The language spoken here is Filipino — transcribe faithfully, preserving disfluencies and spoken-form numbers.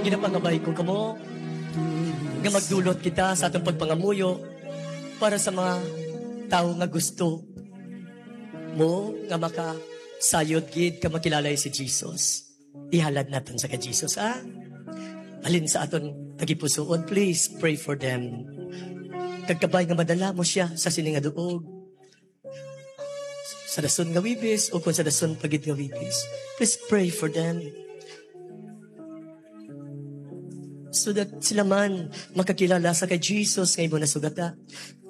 Ginapangabay ko kamo nga magdulot kita sa atong pagpangamuyo para sa mga tao nga gusto mo nga maka sayod gid ka makilalay si Jesus. Ihalad natin sa ka Jesus, ha? Alin sa aton tagipusoon, please pray for them. Kagkabay nga madala mo siya sa sini nga duog. Sa dason nga wibis o kung sa dason pagid nga wibis. Please pray for them. So that sila man makakilala sa kay Jesus nga imo nasugata.